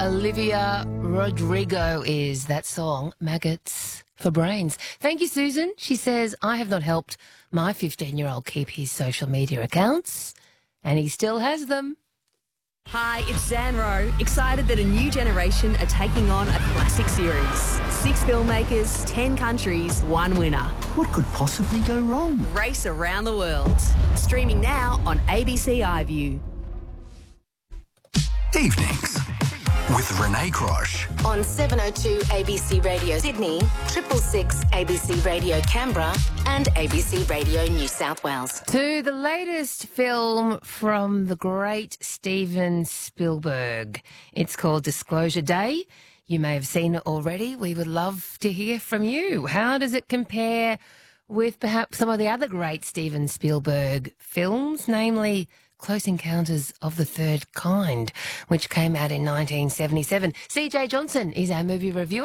Olivia Rodrigo is that song, Maggots for Brains. Thank you, Susan. She says, I have not helped my 15-year-old keep his social media accounts, and he still has them. Hi, it's Zan Rowe, excited that a new generation are taking on a classic series. 6 filmmakers, 10 countries, 1 winner. What could possibly go wrong? Race around the world. Streaming now on ABC iView. Evenings with Renee Crosh. On 702 ABC Radio Sydney, 666 ABC Radio Canberra and ABC Radio New South Wales. To the latest film from the great Steven Spielberg. It's called Disclosure Day. You may have seen it already. We would love to hear from you. How does it compare with perhaps some of the other great Steven Spielberg films, namely Close Encounters of the Third Kind, which came out in 1977. CJ Johnson is our movie reviewer.